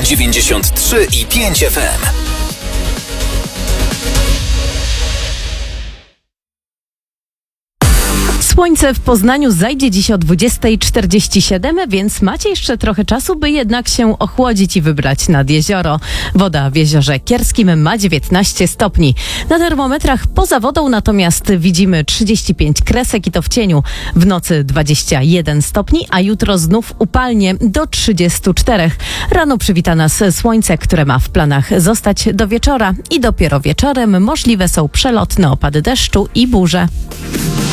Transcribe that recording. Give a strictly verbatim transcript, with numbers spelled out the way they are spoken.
dziewięćdziesiąt trzy i pięć F M. Słońce w Poznaniu zajdzie dziś o dwudziesta czterdzieści siedem, więc macie jeszcze trochę czasu, by jednak się ochłodzić i wybrać nad jezioro. Woda w jeziorze Kierskim ma dziewiętnaście stopni. Na termometrach poza wodą natomiast widzimy trzydzieści pięć kresek i to w cieniu. W nocy dwadzieścia jeden stopni, a jutro znów upalnie do trzydziestu czterech. Rano przywita nas słońce, które ma w planach zostać do wieczora i dopiero wieczorem możliwe są przelotne opady deszczu i burze.